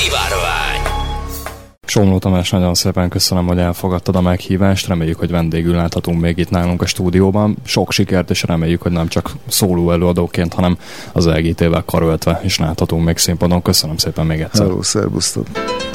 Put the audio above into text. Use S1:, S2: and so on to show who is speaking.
S1: Szivárvány.
S2: Somló Tamás, nagyon szépen köszönöm, hogy elfogadtad a meghívást, reméljük, hogy vendégül láthatunk még itt nálunk a stúdióban. Sok sikert, és reméljük, hogy nem csak szóló előadóként, hanem az EGT-vel karöltve is láthatunk még színpadon. Köszönöm szépen még egyszer.
S3: Hello, szervusztok!